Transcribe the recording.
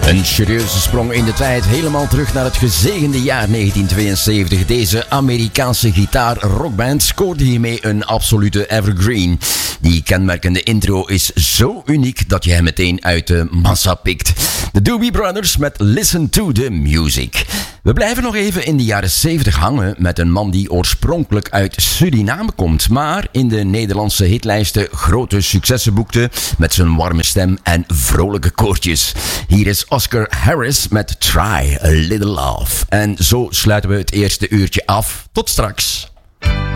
Een serieuze sprong in de tijd, helemaal terug naar het gezegende jaar 1972. Deze Amerikaanse gitaar-rockband scoorde hiermee een absolute evergreen. Die kenmerkende intro is zo uniek dat je hem meteen uit de massa pikt. De Doobie Brothers met Listen to the Music. We blijven nog even in de jaren 70 hangen met een man die oorspronkelijk uit Suriname komt, maar in de Nederlandse hitlijsten grote successen boekte met zijn warme stem en vrolijke koortjes. Hier is Oscar Harris met Try a Little Love. En zo sluiten we het eerste uurtje af. Tot straks.